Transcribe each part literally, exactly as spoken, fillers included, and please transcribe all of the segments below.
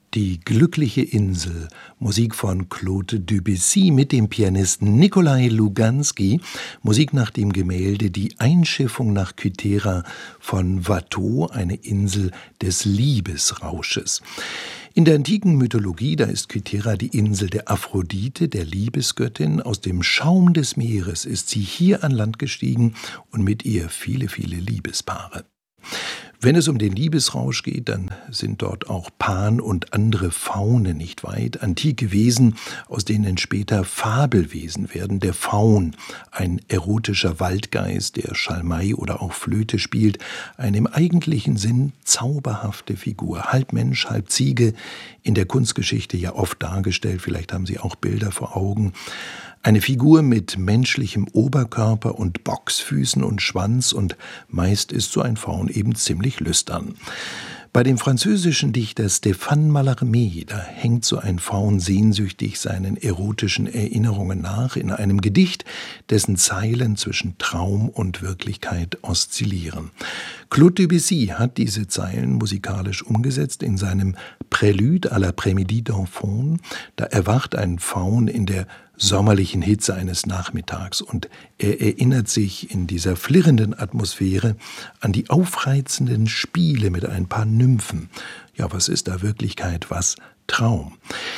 Die glückliche Insel, Musik von Claude Debussy mit dem Pianisten Nikolai Luganski, Musik nach dem Gemälde Die Einschiffung nach Kythera von Watteau, eine Insel des Liebesrausches. In der antiken Mythologie, da ist Kythera die Insel der Aphrodite, der Liebesgöttin. Aus dem Schaum des Meeres ist sie hier an Land gestiegen und mit ihr viele, viele Liebespaare. Wenn es um den Liebesrausch geht, dann sind dort auch Pan und andere Faunen nicht weit, antike Wesen, aus denen später Fabelwesen werden. Der Faun, ein erotischer Waldgeist, der Schalmei oder auch Flöte spielt, eine im eigentlichen Sinn zauberhafte Figur, halb Mensch, halb Ziege, in der Kunstgeschichte ja oft dargestellt, vielleicht haben Sie auch Bilder vor Augen. Eine Figur mit menschlichem Oberkörper und Boxfüßen und Schwanz, und meist ist so ein Faun eben ziemlich lüstern. Bei dem französischen Dichter Stéphane Mallarmé, da hängt so ein Faun sehnsüchtig seinen erotischen Erinnerungen nach in einem Gedicht, dessen Zeilen zwischen Traum und Wirklichkeit oszillieren. Claude Debussy hat diese Zeilen musikalisch umgesetzt in seinem Prélude à l'après-midi d'enfant. Da erwacht ein Faun in der sommerlichen Hitze eines Nachmittags und er erinnert sich in dieser flirrenden Atmosphäre an die aufreizenden Spiele mit ein paar Nymphen. Ja, was ist da Wirklichkeit, was Traum?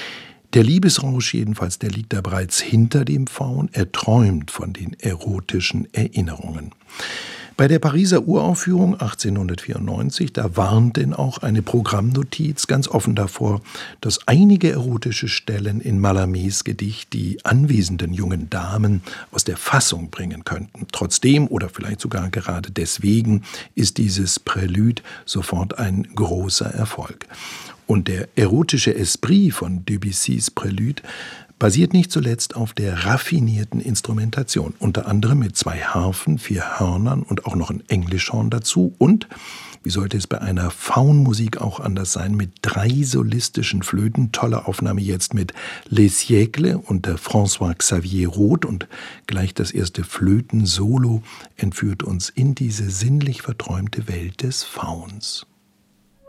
Der Liebesrausch jedenfalls, der liegt da bereits hinter dem Faun, er träumt von den erotischen Erinnerungen. Bei der Pariser Uraufführung achtzehnhundertvierundneunzig, da warnt denn auch eine Programmnotiz ganz offen davor, dass einige erotische Stellen in Mallarmés Gedicht die anwesenden jungen Damen aus der Fassung bringen könnten. Trotzdem oder vielleicht sogar gerade deswegen ist dieses Prälude sofort ein großer Erfolg. Und der erotische Esprit von Debussys Prälude basiert nicht zuletzt auf der raffinierten Instrumentation, unter anderem mit zwei Harfen, vier Hörnern und auch noch ein Englischhorn dazu und, wie sollte es bei einer Faunmusik auch anders sein, mit drei solistischen Flöten. Tolle Aufnahme jetzt mit Les Siècles unter François Xavier Roth, und gleich das erste Flötensolo entführt uns in diese sinnlich verträumte Welt des Fauns.